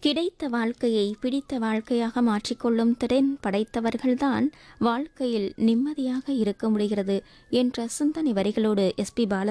கிடைத்த வாழ்க்கையை பிடித்த வாழ்க்கையாக மாற்றிக்கொள்ளும் திறன் படைத்தவர்கள்தான் வாழ்க்கையில் நிம்மதியாக இருக்க முடிகிறது என்ற சிந்தனை வரிகளோடு எஸ்பி பாலசுப்ரமணியம்